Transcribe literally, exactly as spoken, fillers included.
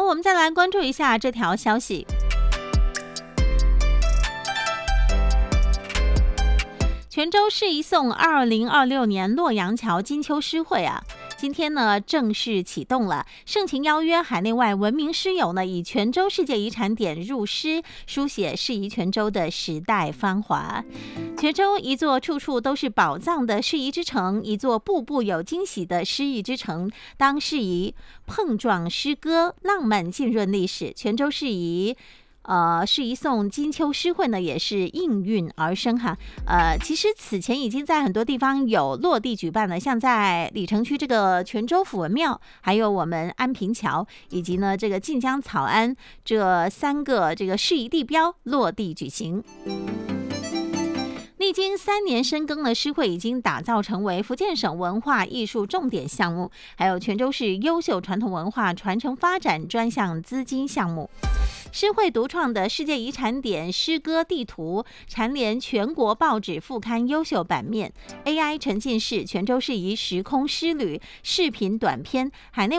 我们再来关注一下这条消息。泉州市一颂二零二六年洛阳桥金秋诗会啊，今天呢正式启动了，盛情邀约海内外闻名诗友呢，以泉州世界遗产点入诗，书写适宜泉州的时代芳华。泉州一座处处都是宝藏的适宜之城，一座步步有惊喜的诗意之城。当适宜碰撞诗歌，浪漫浸润历史，泉州适宜。呃，是一颂金秋诗会呢，也是应运而生哈。呃，其实此前已经在很多地方有落地举办了，像在里城区这个泉州府文庙，还有我们安平桥，以及呢这个晋江草庵这三个这个适宜地标落地举行。历经三年深耕的诗会已经打造成为福建省文化艺术重点项目，还有泉州市优秀传统文化传承发展专项资金项目。诗会独创的世界遗产点诗歌地图蝉联全国报纸副刊优秀版面 ，A I 沉浸式泉州适宜时空诗旅视频短片，海内